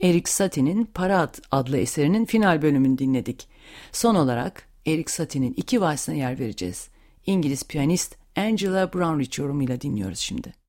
Erik Satie'nin Parade adlı eserinin final bölümünü dinledik. Son olarak Erik Satie'nin 2 valsine yer vereceğiz. İngiliz piyanist Angela Brownridge yorumuyla dinliyoruz şimdi.